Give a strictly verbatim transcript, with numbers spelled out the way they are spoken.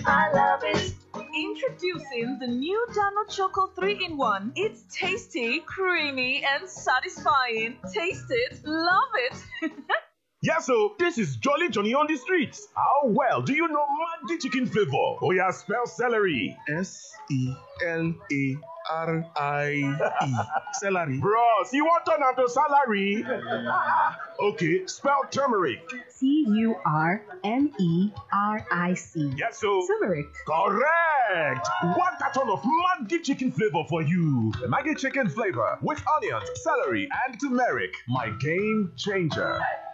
I love it. Introducing the new Dano Choco three in one. It's tasty, creamy, and satisfying. Taste it, love it. Yeah, so this is Jolly Johnny on the streets. How well do you know Maggi chicken flavor? Oh yeah, spell celery. S E L A R I E. Celery. Bros, you want turn into salary? Okay, spell turmeric. T U R M E R I C. Yes, so. Turmeric. Correct. One carton of Maggi chicken flavor for you. Maggi chicken flavor with onions, celery, and turmeric. My game changer.